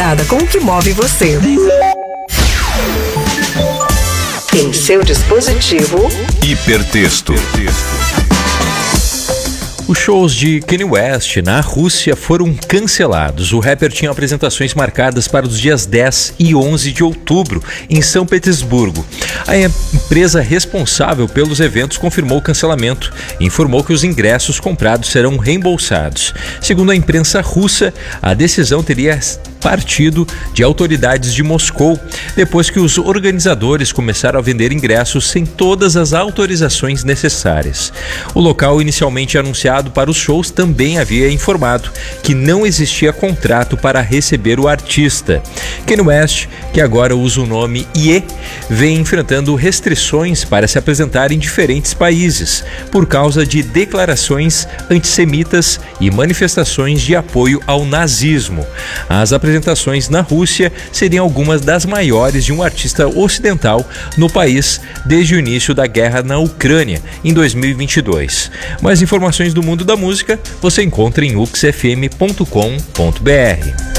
conectada com o que move você. Em seu dispositivo, Hipertexto. Os shows de Kanye West na Rússia foram cancelados. O rapper tinha apresentações marcadas para os dias 10 e 11 de outubro, em São Petersburgo. A empresa responsável pelos eventos confirmou o cancelamento e informou que os ingressos comprados serão reembolsados. Segundo a imprensa russa, a decisão teria partido de autoridades de Moscou, depois que os organizadores começaram a vender ingressos sem todas as autorizações necessárias. O local inicialmente anunciado para os shows também havia informado que não existia contrato para receber o artista. Kanye West, que agora usa o nome Ye, vem enfrentando restrições para se apresentar em diferentes países, por causa de declarações antissemitas e manifestações de apoio ao nazismo. As apresentações na Rússia seriam algumas das maiores de um artista ocidental no país desde o início da guerra na Ucrânia, em 2022. Mais informações do mundo da música você encontra em uxfm.com.br.